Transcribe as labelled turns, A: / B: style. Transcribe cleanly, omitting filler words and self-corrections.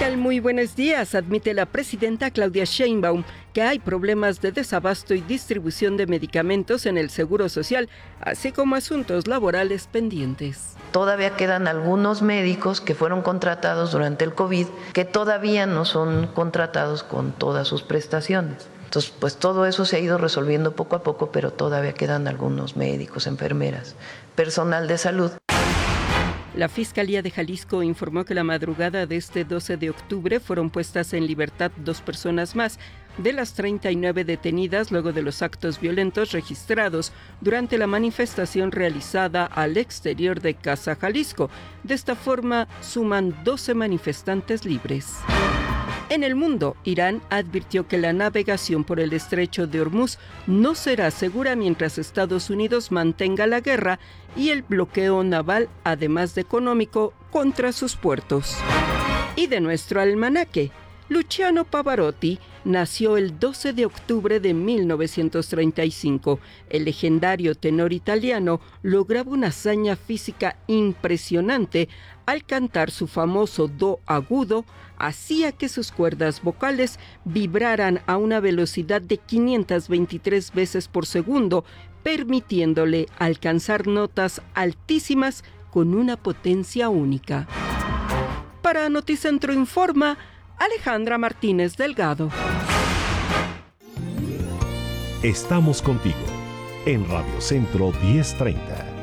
A: tal? Muy buenos días. Admite la presidenta Claudia Sheinbaum que hay problemas de desabasto y distribución de medicamentos en el Seguro Social, así como asuntos laborales pendientes.
B: Todavía quedan algunos médicos que fueron contratados durante el COVID que todavía no son contratados con todas sus prestaciones. Entonces, pues todo eso se ha ido resolviendo poco a poco, pero todavía quedan algunos médicos, enfermeras, personal de salud.
A: La Fiscalía de Jalisco informó que la madrugada de este 12 de octubre fueron puestas en libertad 2 personas más de las 39 detenidas luego de los actos violentos registrados durante la manifestación realizada al exterior de Casa Jalisco. De esta forma, suman 12 manifestantes libres. En el mundo, Irán advirtió que la navegación por el estrecho de Hormuz no será segura mientras Estados Unidos mantenga la guerra y el bloqueo naval, además de económico, contra sus puertos. Y de nuestro almanaque, Luciano Pavarotti nació el 12 de octubre de 1935. El legendario tenor italiano lograba una hazaña física impresionante al cantar su famoso do agudo. Hacía que sus cuerdas vocales vibraran a una velocidad de 523 veces por segundo, permitiéndole alcanzar notas altísimas con una potencia única. Para Noticentro Informa, Alejandra Martínez Delgado.
C: Estamos contigo en Radio Centro 1030.